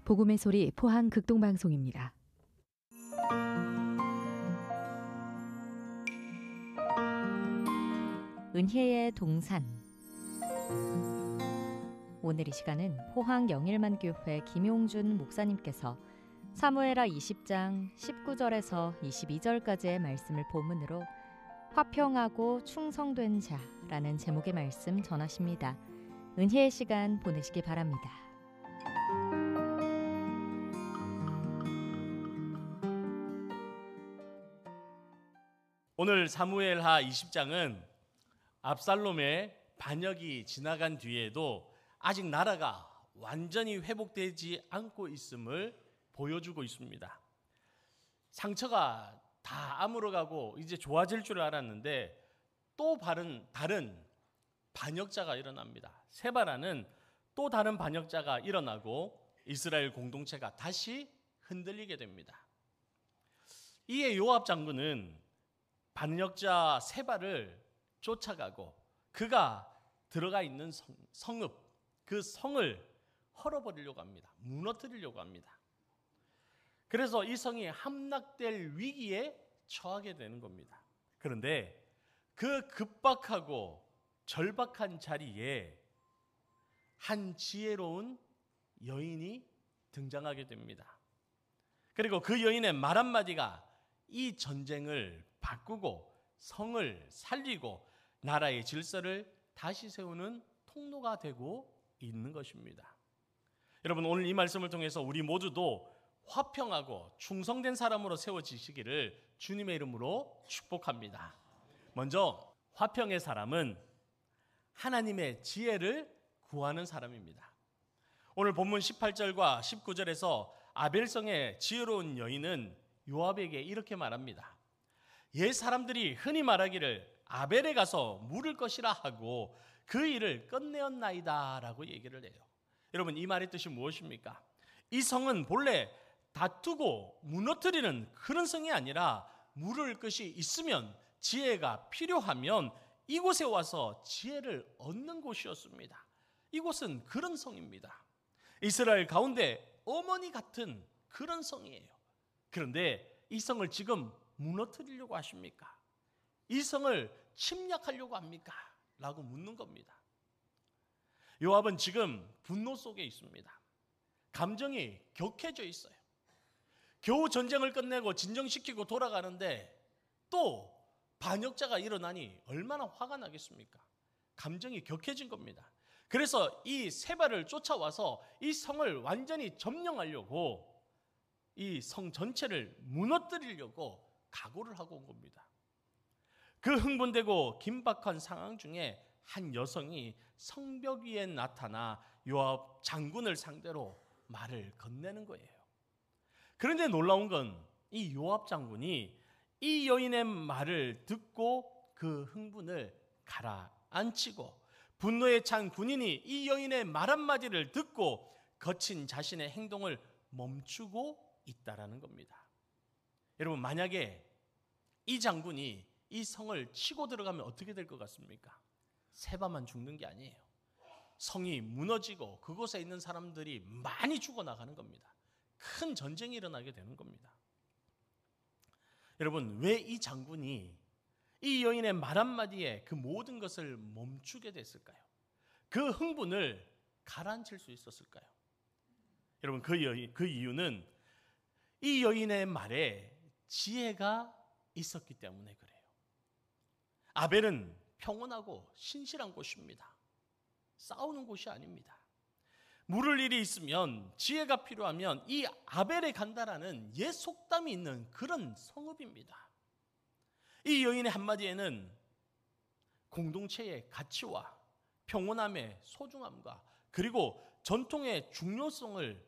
복음의 소리 포항 극동방송입니다. 은혜의 동산. 오늘 이 시간은 포항 영일만교회 김용준 목사님께서 사무엘하 20장 19절에서 22절까지의 말씀을 본문으로 화평하고 충성된 자라는 제목의 말씀 전하십니다. 은혜의 시간 보내시기 바랍니다. 오늘 사무엘하 20장은 압살롬의 반역이 지나간 뒤에도 아직 나라가 완전히 회복되지 않고 있음을 보여주고 있습니다. 상처가 다 아물어가고 이제 좋아질 줄 알았는데 또 다른 반역자가 일어납니다. 세바라는 또 다른 반역자가 일어나고 이스라엘 공동체가 다시 흔들리게 됩니다. 이에 요압 장군은 반역자 세바를 쫓아가고 그가 들어가 있는 성읍, 그 성을 헐어버리려고 합니다. 무너뜨리려고 합니다. 그래서 이 성이 함락될 위기에 처하게 되는 겁니다. 그런데 그 급박하고 절박한 자리에 한 지혜로운 여인이 등장하게 됩니다. 그리고 그 여인의 말 한마디가 이 전쟁을 바꾸고 성을 살리고 나라의 질서를 다시 세우는 통로가 되고 있는 것입니다. 여러분, 오늘 이 말씀을 통해서 우리 모두도 화평하고 충성된 사람으로 세워지시기를 주님의 이름으로 축복합니다. 먼저 화평의 사람은 하나님의 지혜를 구하는 사람입니다. 오늘 본문 18절과 19절에서 아벨성의 지혜로운 여인은 요압에게 이렇게 말합니다. 옛 사람들이 흔히 말하기를 아벨에 가서 물을 것이라 하고 그 일을 끝내었나이다 라고 얘기를 해요. 여러분, 이 말의 뜻이 무엇입니까? 이 성은 본래 다투고 무너뜨리는 그런 성이 아니라 물을 것이 있으면, 지혜가 필요하면 이곳에 와서 지혜를 얻는 곳이었습니다. 이곳은 그런 성입니다. 이스라엘 가운데 어머니 같은 그런 성이에요. 그런데 이 성을 지금 무너뜨리려고 하십니까? 이 성을 침략하려고 합니까? 라고 묻는 겁니다. 요압은 지금 분노 속에 있습니다. 감정이 격해져 있어요. 겨우 전쟁을 끝내고 진정시키고 돌아가는데 또 반역자가 일어나니 얼마나 화가 나겠습니까? 감정이 격해진 겁니다. 그래서 이 세바를 쫓아와서 이 성을 완전히 점령하려고, 이 성 전체를 무너뜨리려고 각오를 하고 온 겁니다. 그 흥분되고 긴박한 상황 중에 한 여성이 성벽 위에 나타나 요압 장군을 상대로 말을 건네는 거예요. 그런데 놀라운 건 이 요압 장군이 이 여인의 말을 듣고 그 흥분을 가라앉히고, 분노에 찬 군인이 이 여인의 말 한마디를 듣고 거친 자신의 행동을 멈추고 있다라는 겁니다. 여러분, 만약에 이 장군이 이 성을 치고 들어가면 어떻게 될 것 같습니까? 세바만 죽는 게 아니에요. 성이 무너지고 그곳에 있는 사람들이 많이 죽어나가는 겁니다. 큰 전쟁이 일어나게 되는 겁니다. 여러분, 왜 이 장군이 이 여인의 말 한마디에 그 모든 것을 멈추게 됐을까요? 그 흥분을 가라앉힐 수 있었을까요? 여러분, 그 이유는 이 여인의 말에 지혜가 있었기 때문에 그래요. 아벨은 평온하고 신실한 곳입니다. 싸우는 곳이 아닙니다. 물을 일이 있으면, 지혜가 필요하면 이 아벨에 간다라는 옛 속담이 있는 그런 성읍입니다. 이 여인의 한마디에는 공동체의 가치와 평온함의 소중함과 그리고 전통의 중요성을